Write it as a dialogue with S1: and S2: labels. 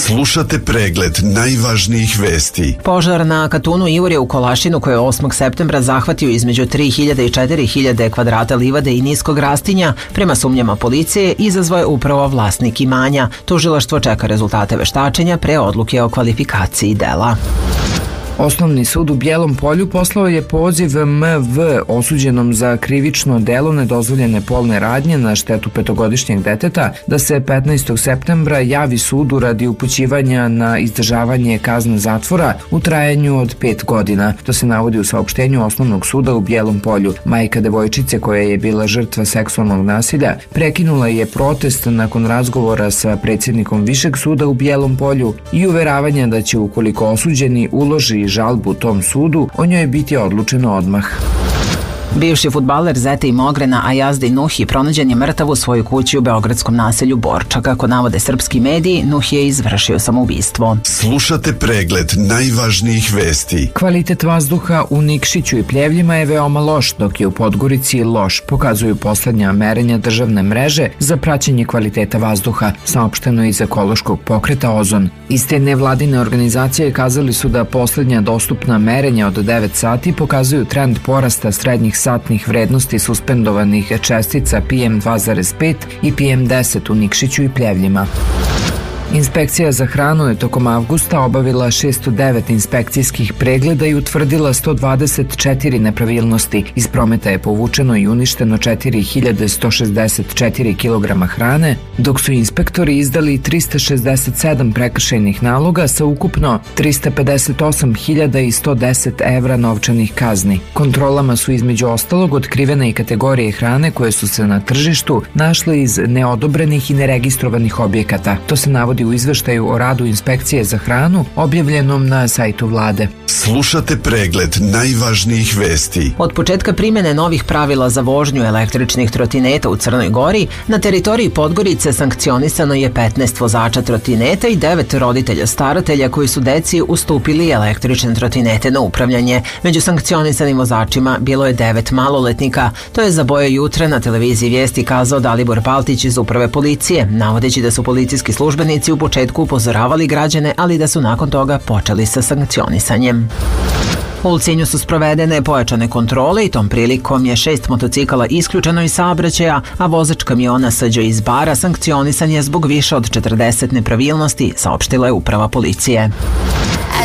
S1: Slušate pregled najvažnijih vesti.
S2: Požar na Katunu Ivore u Kolašinu koji je 8. septembra zahvatio između 3000 i 4000 kvadrata livade i niskog rastinja, prema sumnjama policije, izazvao je upravo vlasnik imanja. Tužilaštvo čeka rezultate veštačenja pre odluke o kvalifikaciji dela.
S3: Osnovni sud u Bijelom Polju poslao je poziv MV osuđenom za krivično delo nedozvoljene polne radnje na štetu petogodišnjeg deteta da se 15. septembra javi sudu radi upućivanja na izdržavanje kazne zatvora u trajanju od 5 godina. To se navodi u saopštenju Osnovnog suda u Bijelom Polju. Majka devojčice koja je bila žrtva seksualnog nasilja prekinula je protest nakon razgovora sa predsjednikom Višeg suda u Bijelom Polju i uveravanja da će, ukoliko osuđeni uloži žalbu tom sudu, o njoj biti odlučeno odmah.
S2: Bivši fudbaler Zete Imogrena Ajazdi Nuhi pronađen je mrtav u svojoj kući u beogradskom naselju Borča. Kako navode srpski mediji, Nuhi je izvršio samoubistvo.
S1: Slušate pregled najvažnijih vesti.
S3: Kvalitet vazduha u Nikšiću i Pljevljima je veoma loš, dok je u Podgorici loš, pokazuju poslednja merenja državne mreže za praćenje kvaliteta vazduha, saopšteno iz ekološkog pokreta Ozon. Iz te nevladine organizacije kazali su da poslednja dostupna merenja od 9 sati pokazuju trend porasta srednjih satnih vrednosti suspendovanih čestica PM2,5 i PM10 u Nikšiću i Pljevljima. Inspekcija za hranu je tokom avgusta obavila 609 inspekcijskih pregleda i utvrdila 124 nepravilnosti. Iz prometa je povučeno i uništeno 4164 kg hrane, dok su inspektori izdali 367 prekršajnih naloga sa ukupno 358.110 evra novčanih kazni. Kontrolama su između ostalog otkrivene i kategorije hrane koje su se na tržištu našle iz neodobrenih i neregistrovanih objekata. To se navodi u izveštaju o radu Inspekcije za hranu objavljenom na sajtu vlade.
S1: Slušate pregled najvažnijih vesti.
S2: Od početka primjene novih pravila za vožnju električnih trotineta u Crnoj Gori, na teritoriji Podgorice sankcionisano je 15 vozača trotineta i 9 roditelja staratelja koji su deci ustupili električne trotinete na upravljanje. Među sankcionisanim vozačima bilo je 9 maloletnika. To je za Boje jutra na televiziji Vijesti kazao Dalibor Paltić iz Uprave policije, navodeći da su policijski službenici u početku upozoravali građane, ali da su nakon toga počeli sa sankcionisanjem. U Ulcinju su sprovedene pojačane kontrole i tom prilikom je 6 motocikala isključeno iz saobraćaja, a vozač kamiona Srđo iz Bara sankcionisan je zbog više od 40 nepravilnosti, saopštila je Uprava policije.